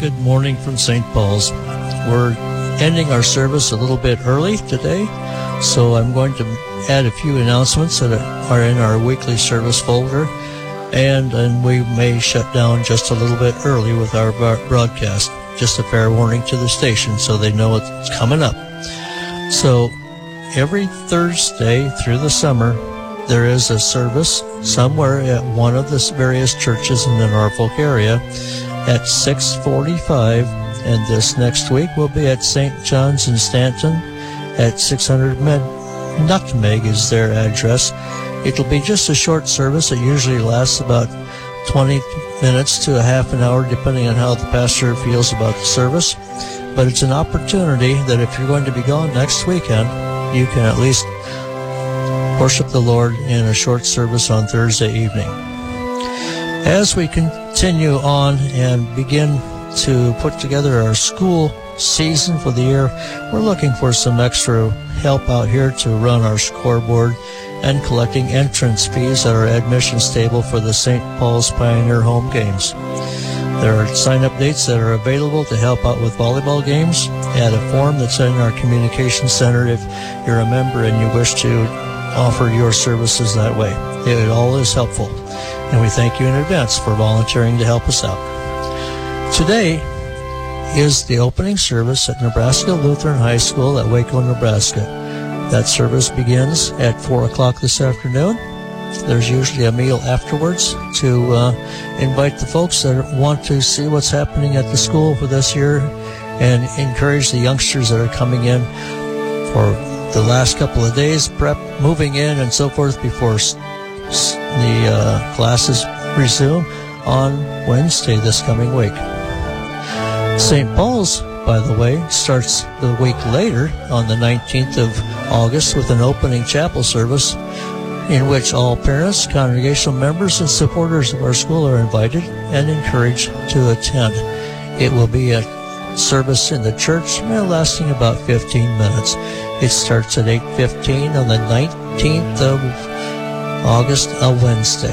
good morning from St. Paul's. We're ending our service a little bit early today, so I'm going to add a few announcements that are in our weekly service folder, and we may shut down just a little bit early with our broadcast. Just a fair warning to the station so they know it's coming up. So every Thursday through the summer, there is a service somewhere at one of the various churches in the Norfolk area at 6:45, and this next week will be at St. John's in Stanton at 600 Nutmeg is their address. It'll be just a short service. It usually lasts about 20 minutes to a half an hour, depending on how the pastor feels about the service. But it's an opportunity that if you're going to be gone next weekend, you can at least worship the Lord in a short service on Thursday evening. As we continue on and begin to put together our school season for the year, we're looking for some extra help out here to run our scoreboard and collecting entrance fees at our admissions table for the St. Paul's Pioneer home games. There are sign-up dates that are available to help out with volleyball games. Add a form that's in our communication center if you're a member and you wish to offer your services that way. It all is helpful, and we thank you in advance for volunteering to help us out. Today is the opening service at Nebraska Lutheran High School at Waco, Nebraska. That service begins at 4 o'clock this afternoon. There's usually a meal afterwards to invite the folks that want to see what's happening at the school for this year and encourage the youngsters that are coming in for the last couple of days, prep, moving in, and so forth before the classes resume on Wednesday this coming week. St. Paul's, by the way, starts the week later on the 19th of August with an opening chapel service in which all parents, congregational members, and supporters of our school are invited and encouraged to attend. It will be a service in the church lasting about 15 minutes. It starts at 8:15 on the 19th of August, a Wednesday.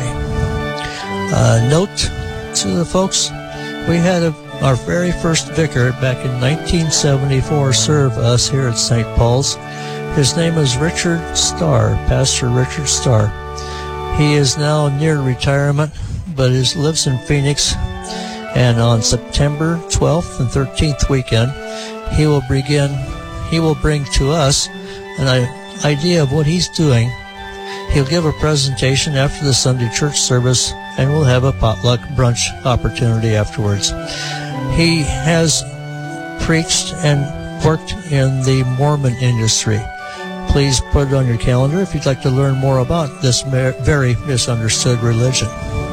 Note to the folks, we had our very first vicar back in 1974 serve us here at St. Paul's. His name is Richard Starr, Pastor Richard Starr. He is now near retirement, but lives in Phoenix. And on September 12th and 13th weekend, he will bring to us an idea of what he's doing. He'll give a presentation after the Sunday church service, and we'll have a potluck brunch opportunity afterwards. He has preached and worked in the Mormon industry. Please put it on your calendar if you'd like to learn more about this very misunderstood religion.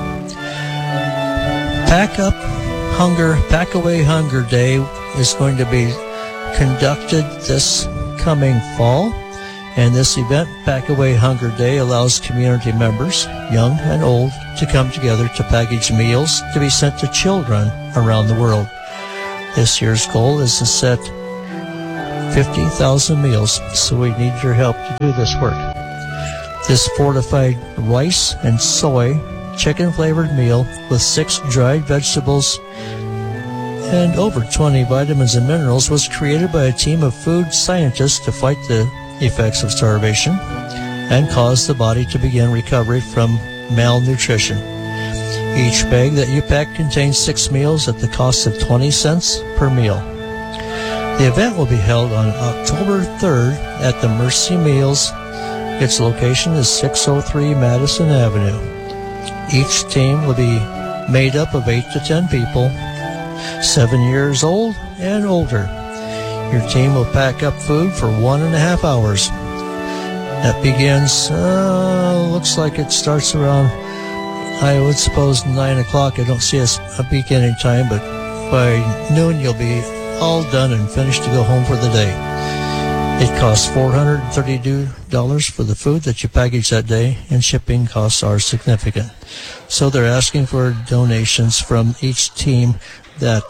Pack Away Hunger Day is going to be conducted this coming fall, and this event, Pack Away Hunger Day, allows community members, young and old, to come together to package meals to be sent to children around the world. This year's goal is to set 50,000 meals, so we need your help to do this work. This fortified rice and soy chicken-flavored meal with 6 dried vegetables and over 20 vitamins and minerals was created by a team of food scientists to fight the effects of starvation and cause the body to begin recovery from malnutrition. Each bag that you pack contains 6 meals at the cost of 20 cents per meal. The event will be held on October 3rd at the Mercy Meals. Its location is 603 Madison Avenue. Each team will be made up of 8 to 10 people, 7 years old and older. Your team will pack up food for 1.5 hours. That begins, looks like it starts around, I would suppose, 9 o'clock. I don't see a beginning time, but by noon you'll be all done and finished to go home for the day. It costs $432 for the food that you package that day, and shipping costs are significant. So they're asking for donations from each team that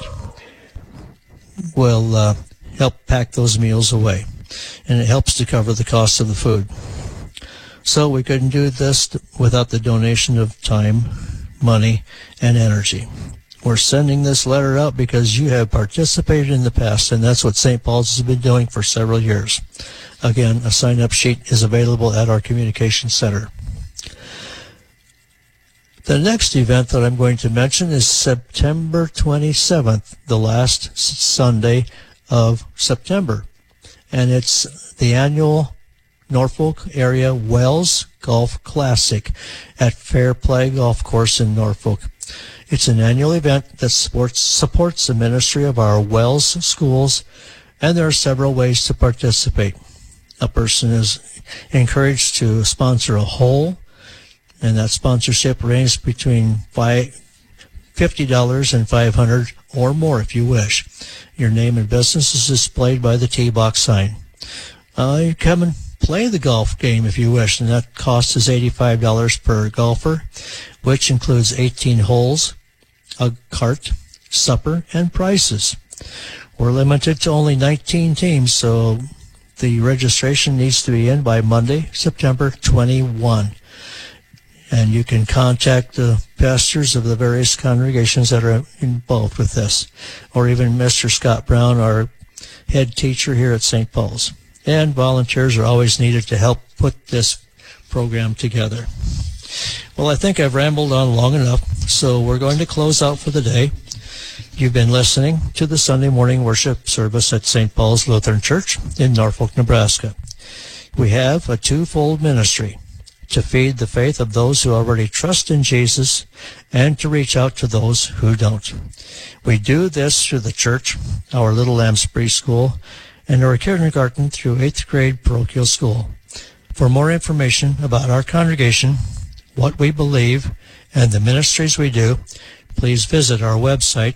will help pack those meals away, and it helps to cover the cost of the food. So we couldn't do this without the donation of time, money, and energy. we're sending this letter out because you have participated in the past, and that's what St. Paul's has been doing for several years. Again, a sign-up sheet is available at our communication center. The next event that I'm going to mention is September 27th, the last Sunday of September. And it's the annual Norfolk Area Wells Golf Classic at Fair Play Golf Course in Norfolk. It's an annual event that supports the ministry of our Wells schools, and there are several ways to participate. A person is encouraged to sponsor a hole, and that sponsorship ranges between $50 and $500 or more if you wish. Your name and business is displayed by the tee box sign. You come and play the golf game if you wish, and that cost is $85 per golfer, which includes 18 holes, a cart, supper, and prizes. We're limited to only 19 teams, so the registration needs to be in by Monday, September 21. And you can contact the pastors of the various congregations that are involved with this, or even Mr. Scott Brown, our head teacher here at St. Paul's. And volunteers are always needed to help put this program together. Well, I think I've rambled on long enough, so we're going to close out for the day. You've been listening to the Sunday morning worship service at St. Paul's Lutheran Church in Norfolk, Nebraska. We have a twofold ministry: to feed the faith of those who already trust in Jesus, and to reach out to those who don't. We do this through the church, our Little Lambs preschool, and our kindergarten through 8th grade parochial school. For more information about our congregation, what we believe, and the ministries we do, please visit our website,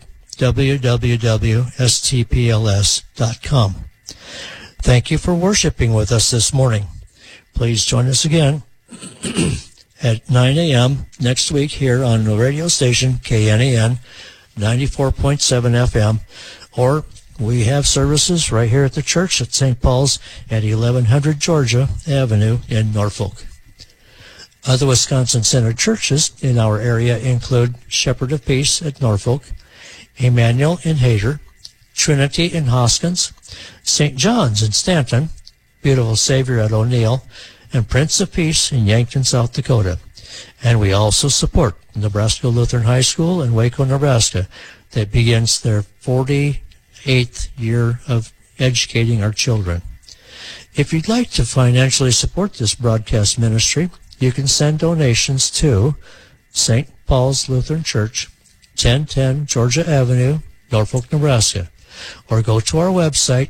www.stpls.com. Thank you for worshiping with us this morning. Please join us again at 9 a.m. next week here on the radio station KNAN 94.7 FM, or we have services right here at the church at St. Paul's at 1100 Georgia Avenue in Norfolk. Other Wisconsin-centered churches in our area include Shepherd of Peace at Norfolk, Emmanuel in Hayter, Trinity in Hoskins, St. John's in Stanton, Beautiful Savior at O'Neill, and Prince of Peace in Yankton, South Dakota. And we also support Nebraska Lutheran High School in Waco, Nebraska, that begins their 48th year of educating our children. If you'd like to financially support this broadcast ministry, you can send donations to St. Paul's Lutheran Church, 1010 Georgia Avenue, Norfolk, Nebraska, or go to our website,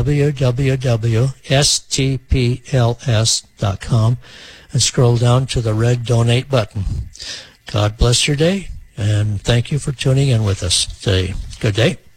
www.stpls.com, and scroll down to the red donate button. God bless your day, and thank you for tuning in with us today. Good day.